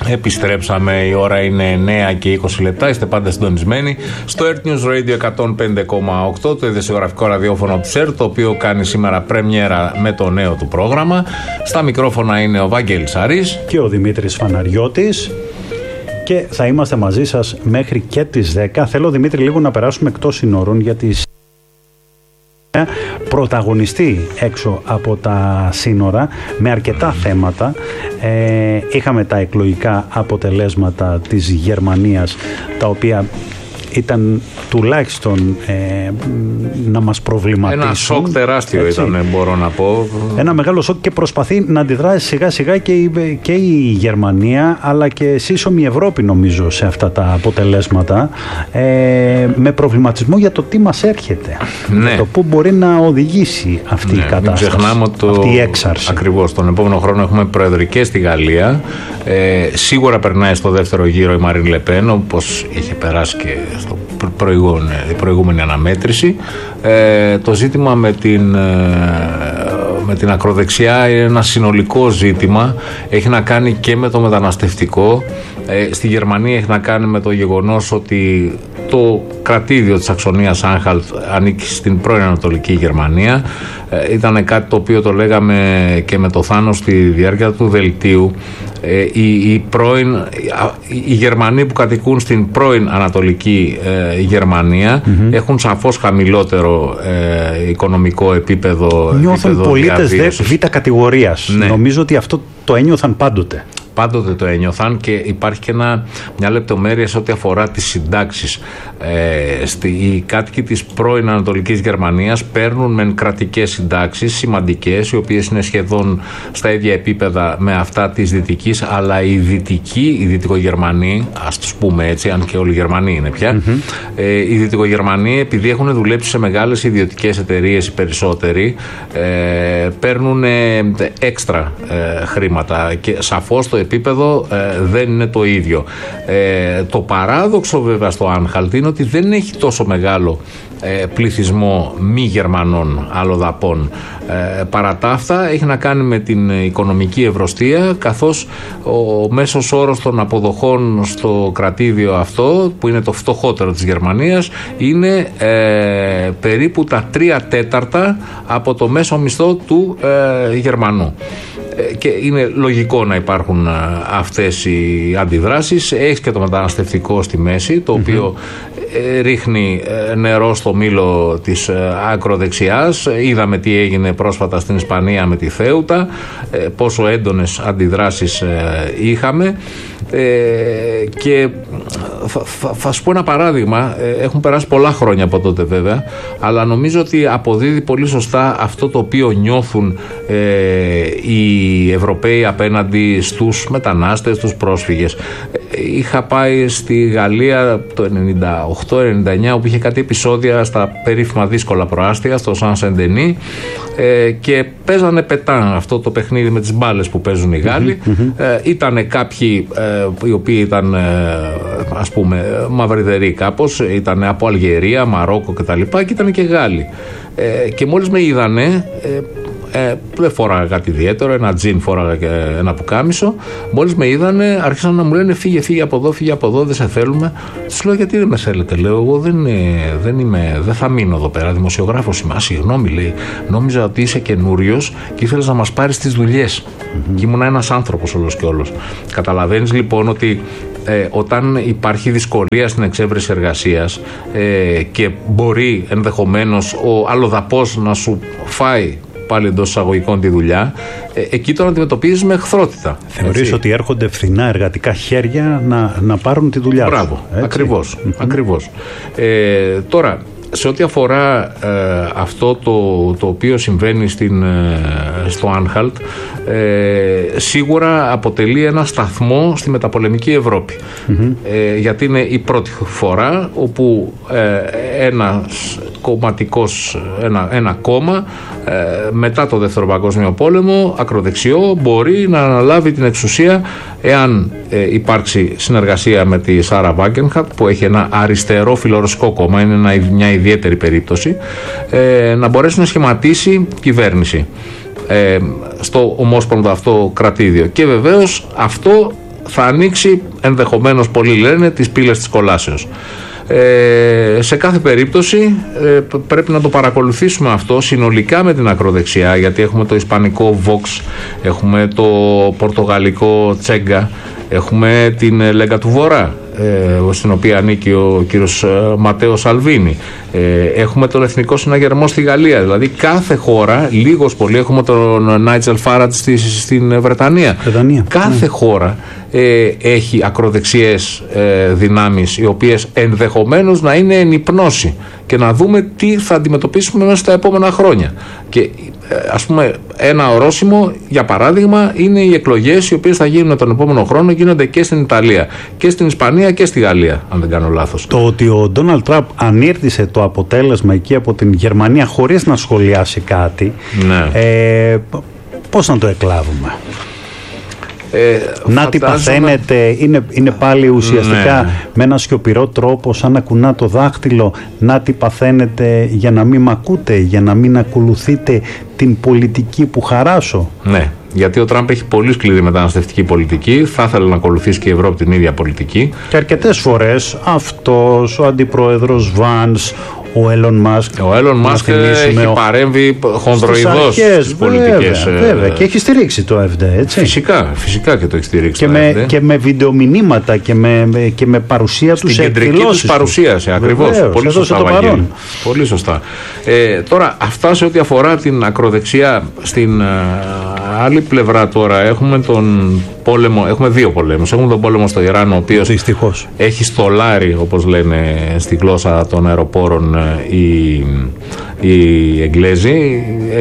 Επιστρέψαμε, η ώρα είναι 9 και 20 λεπτά. Είστε πάντα συντονισμένοι στο Earth News Radio 105,8, το ειδησιογραφικό ραδιόφωνο του ΣΕΡ, το οποίο κάνει σήμερα πρέμιερα με το νέο του πρόγραμμα. Στα μικρόφωνα είναι ο Βαγγέλης Αρής και ο Δημήτρης Φαναριώτης. Και θα είμαστε μαζί σας μέχρι και τις 10. Θέλω, Δημήτρη, λίγο να περάσουμε εκτός συνόρων, γιατί πρωταγωνιστεί έξω από τα σύνορα με αρκετά θέματα. Είχαμε τα εκλογικά αποτελέσματα της Γερμανίας, τα οποία ήταν τουλάχιστον να μας προβληματίσουν. Ένα σοκ τεράστιο, έτσι ήταν, μπορώ να πω. Ένα μεγάλο σοκ, και προσπαθεί να αντιδράσει σιγά σιγά και η Γερμανία, αλλά και σύσσωμη Ευρώπη, νομίζω, σε αυτά τα αποτελέσματα, με προβληματισμό για το τι μας έρχεται, ναι, για το πού μπορεί να οδηγήσει αυτή η κατάσταση, μην ξεχνάμε αυτή η έξαρση. Ακριβώς, τον επόμενο χρόνο έχουμε προεδρικές στη Γαλλία. Σίγουρα περνάει στο δεύτερο γύρο η Μαρίν Λεπέν, όπως είχε περάσει και στο προηγούμενη αναμέτρηση. Το ζήτημα με την ακροδεξιά είναι ένα συνολικό ζήτημα. Έχει να κάνει και με το μεταναστευτικό. Στη Γερμανία έχει να κάνει με το γεγονός ότι το κρατήδιο της Σαξονίας Άνχαλτ ανήκει στην πρώην Ανατολική Γερμανία. Ήταν κάτι το οποίο το λέγαμε και με το Θάνο στη διάρκεια του δελτίου. Οι Γερμανοί που κατοικούν στην πρώην Ανατολική Γερμανία έχουν σαφώς χαμηλότερο οικονομικό επίπεδο. Νιώθουν πολίτες β' κατηγορίας. Ναι. Νομίζω ότι αυτό το ένιωθαν πάντοτε. Πάντοτε το ένιωθαν, και υπάρχει και μια λεπτομέρεια σε ό,τι αφορά τις συντάξεις. Οι κάτοικοι της πρώην Ανατολικής Γερμανίας παίρνουν μεν κρατικές συντάξεις σημαντικές, οι οποίες είναι σχεδόν στα ίδια επίπεδα με αυτά της Δυτικής, αλλά οι Δυτικογερμανοί, ας τους πούμε έτσι, αν και όλοι οι Γερμανοί είναι πια, οι Δυτικογερμανοί, επειδή έχουν δουλέψει σε μεγάλες ιδιωτικές εταιρείες οι περισσότεροι, παίρνουν έξτρα χρήματα, και σαφώς το επίπεδο δεν είναι το ίδιο. Το παράδοξο βέβαια στο Άνχαλτ είναι ότι δεν έχει τόσο μεγάλο πληθυσμό μη Γερμανών αλλοδαπών. Παρά τα αυτά, έχει να κάνει με την οικονομική ευρωστία, καθώς ο μέσος όρος των αποδοχών στο κρατήδιο αυτό, που είναι το φτωχότερο της Γερμανίας, είναι περίπου τα 3/4 από το μέσο μισθό του Γερμανού. Και είναι λογικό να υπάρχουν αυτές οι αντιδράσεις. Έχει και το μεταναστευτικό στη μέση, το οποίο ρίχνει νερό στο μήλο της ακροδεξιάς. Είδαμε τι έγινε πρόσφατα στην Ισπανία με τη Θέουτα, πόσο έντονες αντιδράσεις είχαμε. Και θα σου πω ένα παράδειγμα. Έχουν περάσει πολλά χρόνια από τότε βέβαια, αλλά νομίζω ότι αποδίδει πολύ σωστά αυτό το οποίο νιώθουν οι Ευρωπαίοι απέναντι στους μετανάστες, τους πρόσφυγες. Είχα πάει στη Γαλλία το 98-99, όπου είχε κάτι επεισόδια στα περίφημα δύσκολα προάστια, στο Σαν Σεντενί, και παίζανε πετάν, αυτό το παιχνίδι με τις μπάλες που παίζουν οι Γάλλοι. Ήτανε κάποιοι οι οποίοι ήταν, ας πούμε, μαυριδεροί κάπως, ήταν από Αλγερία, Μαρόκο κτλ, και ήταν και Γάλλοι. Και μόλις με είδανε, δεν φόραγα κάτι ιδιαίτερο, ένα τζιν φόραγα και ένα πουκάμισο. Μόλις με είδανε, άρχισαν να μου λένε φύγε από εδώ, δεν σε θέλουμε. Τους λέω, γιατί δεν με θέλετε? Λέω, εγώ δεν θα μείνω εδώ πέρα, δημοσιογράφος είμαι. Συγγνώμη, λέει, νόμιζα ότι είσαι καινούριος και ήθελες να μας πάρεις τις δουλειές. Και ήμουν ένας άνθρωπος όλος και όλος. Καταλαβαίνεις λοιπόν ότι όταν υπάρχει δυσκολία στην εξέβρεση εργασίας και μπορεί ενδεχομένως ο αλλοδαπός να σου φάει πάλι εντός εισαγωγικών τη δουλειά, εκεί τον αντιμετωπίζεις με εχθρότητα. Θεωρείς ότι έρχονται φθηνά εργατικά χέρια να πάρουν τη δουλειά. Μπράβο, ακριβώς. Τώρα, σε ό,τι αφορά αυτό το οποίο συμβαίνει στο Άνχαλτ, σίγουρα αποτελεί ένα σταθμό στη μεταπολεμική Ευρώπη. Γιατί είναι η πρώτη φορά όπου ένα κόμμα μετά το Δεύτερο Παγκόσμιο Πόλεμο, ακροδεξιό, μπορεί να αναλάβει την εξουσία, εάν υπάρξει συνεργασία με τη Σάρα Βάγκενχαρτ, που έχει ένα αριστερό φιλορωσικό κόμμα, είναι μια ιδιαίτερη περίπτωση, να μπορέσει να σχηματίσει κυβέρνηση στο ομόσπονδο αυτό κρατήδιο. Και βεβαίως αυτό θα ανοίξει, ενδεχομένως πολλοί λένε, τις πύλες της κολάσεως. Σε κάθε περίπτωση πρέπει να το παρακολουθήσουμε αυτό συνολικά με την ακροδεξιά, γιατί έχουμε το ισπανικό Vox, έχουμε το πορτογαλικό Τσέγκα, έχουμε την Λέγκα του Βορρά, στην οποία ανήκει ο κύριος Ματέο Σαλβίνι, έχουμε τον Εθνικό Συναγερμό στη Γαλλία. Δηλαδή κάθε χώρα, λίγος πολύ, έχουμε τον Νάιτζελ Φάρατζ στην Βρετανία. Κάθε χώρα έχει ακροδεξιές δυνάμεις, οι οποίες ενδεχομένως να είναι εν υπνώση, και να δούμε τι θα αντιμετωπίσουμε μέσα στα επόμενα χρόνια. Και ας πούμε ένα ορόσημο, για παράδειγμα, είναι οι εκλογές οι οποίες θα γίνουν τον επόμενο χρόνο. Γίνονται και στην Ιταλία και στην Ισπανία και στη Γαλλία, αν δεν κάνω λάθος. Το ότι ο Ντόναλντ Τραμπ ανήρτησε το αποτέλεσμα εκεί από την Γερμανία χωρίς να σχολιάσει κάτι, ναι. Πώς να το εκλάβουμε? Να τι παθαίνετε, είναι πάλι ουσιαστικά, ναι, με ένα σιωπηρό τρόπο, σαν να κουνά το δάχτυλο, να τι παθαίνετε για να μην μ' ακούτε, για να μην ακολουθείτε την πολιτική που χαράσω. Ναι, γιατί ο Τραμπ έχει πολύ σκληρή μεταναστευτική πολιτική, θα ήθελε να ακολουθήσει και η Ευρώπη την ίδια πολιτική. Και αρκετές φορές αυτός, ο αντιπρόεδρος Βάνς, ο Έλλον Μάσκ. Ο Έλλον Μάσκ έχει παρέμβει χονδροειδώς στις πολιτικές. Βέβαια, και έχει στηρίξει το AfD, έτσι. Φυσικά και το έχει στηρίξει. Και με βιντεομηνύματα και με παρουσία του σε εκδηλώσεις. Στην κεντρική τους παρουσίαση, ακριβώς. Πολύ σωστά, Βαγγέλη. Πολύ σωστά. Τώρα, αυτά σε ό,τι αφορά την ακροδεξιά. Στην άλλη πλευρά τώρα έχουμε τον πόλεμο, έχουμε δύο πολέμους. Έχουμε τον πόλεμο στο Ιράν, ο οποίος έχει στολάρει, όπως λένε στη γλώσσα των αεροπόρων οι Εγγλέζοι.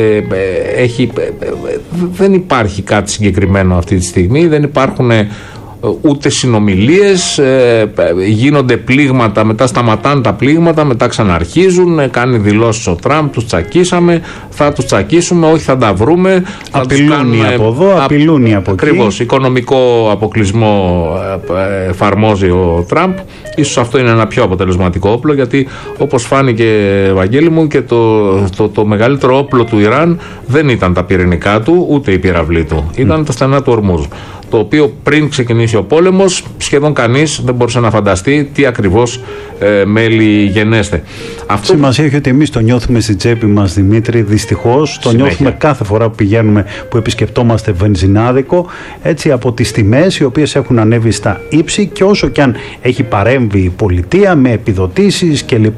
Δεν υπάρχει κάτι συγκεκριμένο αυτή τη στιγμή, δεν υπάρχουν ούτε συνομιλίες, γίνονται πλήγματα, μετά σταματάνε τα πλήγματα, μετά ξαναρχίζουν, κάνει δηλώσεις ο Τραμπ, τους τσακίσαμε, θα τους τσακίσουμε, όχι θα τα βρούμε. Απειλούν οι από εδώ, απειλούν οι από εκεί. Ακριβώς, οικονομικό αποκλεισμό εφαρμόζει ο Τραμπ. Ίσως αυτό είναι ένα πιο αποτελεσματικό όπλο, γιατί όπως φάνηκε, Βαγγέλη μου, και το μεγαλύτερο όπλο του Ιράν δεν ήταν τα πυρηνικά του, ούτε η πυραυλή του, ήταν τα στενά του Ορμούζ, το οποίο πριν ξεκινήσει ο πόλεμος σχεδόν κανείς δεν μπορούσε να φανταστεί τι ακριβώς μέλη γενέστε. Σημασία έχει ότι εμείς το νιώθουμε στη τσέπη μας, Δημήτρη, δυστυχώς. Το νιώθουμε κάθε φορά που πηγαίνουμε, που επισκεπτόμαστε βενζινάδικο, έτσι, από τις τιμές οι οποίες έχουν ανέβει στα ύψη, και όσο και αν έχει παρέμβει η πολιτεία με επιδοτήσεις κλπ,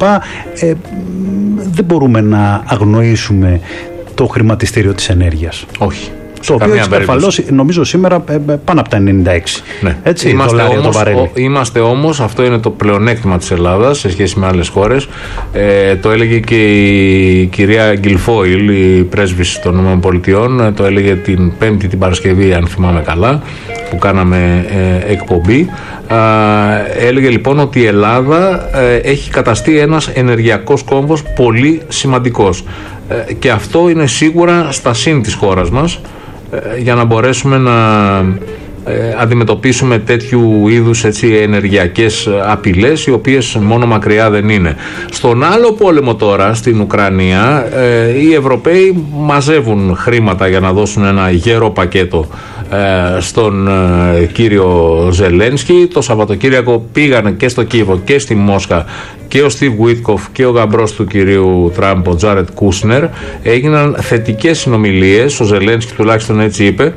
δεν μπορούμε να αγνοήσουμε το χρηματιστήριο της ενέργειας. Όχι. Το οποίο έχει σκαρφαλώσει, νομίζω, σήμερα πάνω από τα 96. Ναι. Έτσι, είμαστε όμως, αυτό είναι το πλεονέκτημα της Ελλάδας σε σχέση με άλλες χώρες. Το έλεγε και η κυρία Γκιλφόιλ, η πρέσβης των ΗΠΑ, το έλεγε την Πέμπτη, την Παρασκευή, αν θυμάμαι καλά, που κάναμε εκπομπή. Έλεγε λοιπόν ότι η Ελλάδα έχει καταστεί ένας ενεργειακός κόμβος πολύ σημαντικός. Και αυτό είναι σίγουρα στα συν της χώρας μας, για να μπορέσουμε να αντιμετωπίσουμε τέτοιου είδους, έτσι, ενεργειακές απειλές, οι οποίες μόνο μακριά δεν είναι. Στον άλλο πόλεμο τώρα, στην Ουκρανία, οι Ευρωπαίοι μαζεύουν χρήματα για να δώσουν ένα γέρο πακέτο στον κύριο Ζελένσκι. Το Σαββατοκύριακο πήγανε και στο Κίεβο και στη Μόσχα και ο Στιβ Γουίτκοφ και ο γαμπρός του κυρίου Τραμπ, ο Τζάρετ Κούσνερ. Έγιναν θετικές συνομιλίες, ο Ζελένσκι τουλάχιστον έτσι είπε.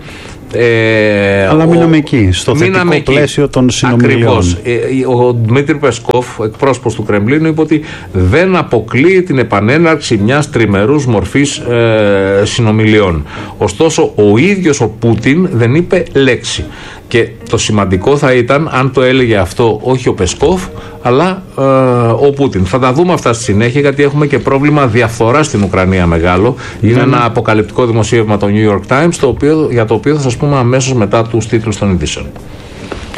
Αλλά μείναμε εκεί, στο θετικό πλαίσιο των συνομιλιών. Ακριβώς. Ο Δημήτρη Πεσκόφ, εκπρόσωπος του Κρεμλίνου, είπε ότι δεν αποκλείει την επανέναρξη μιας τριμερούς μορφής συνομιλιών. Ωστόσο, ο ίδιος ο Πούτιν δεν είπε λέξη. Και το σημαντικό θα ήταν αν το έλεγε αυτό όχι ο Πεσκόφ, αλλά ο Πούτιν. Θα τα δούμε αυτά στη συνέχεια, γιατί έχουμε και πρόβλημα διαφθοράς στην Ουκρανία μεγάλο. Είναι ένα αποκαλυπτικό δημοσίευμα το New York Times, για το οποίο θα σας πούμε αμέσως μετά τους τίτλους των ειδήσεων.